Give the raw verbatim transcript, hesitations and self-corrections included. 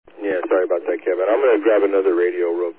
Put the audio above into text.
Yeah, sorry about that, Kevin. I'm going to grab another radio real